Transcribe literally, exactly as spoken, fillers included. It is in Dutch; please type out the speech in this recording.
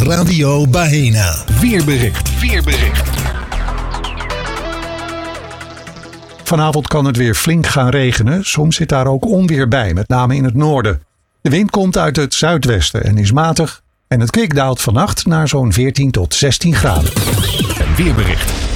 Radio Baena. Weerbericht. Weerbericht. Vanavond kan het weer flink gaan regenen. Soms zit daar ook onweer bij, met name in het noorden. De wind komt uit het zuidwesten en is matig. En het kwik daalt vannacht naar zo'n veertien tot zestien graden. Weerbericht.